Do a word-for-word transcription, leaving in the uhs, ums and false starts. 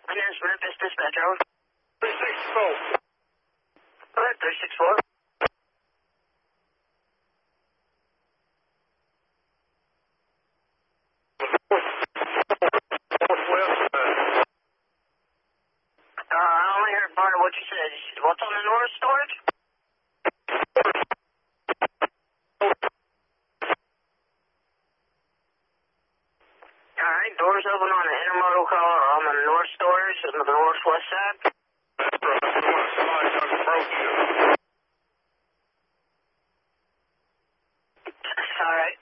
My name is Memphis Dispatch, over. three six four. Go ahead, three six four. Northwest. Uh, I only heard part of what you said. What's on the north storage? Alright, doors open on the intermodal car on the north storage, on the northwest side. That's right. Somebody just approached you. Alright.